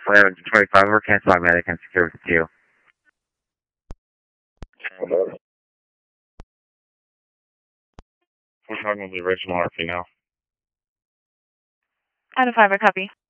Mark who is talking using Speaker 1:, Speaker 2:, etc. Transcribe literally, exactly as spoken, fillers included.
Speaker 1: Flight twenty-five, we're cancel automatic and secure with two.
Speaker 2: We're talking with the original R P now.
Speaker 3: Out of five, I copy.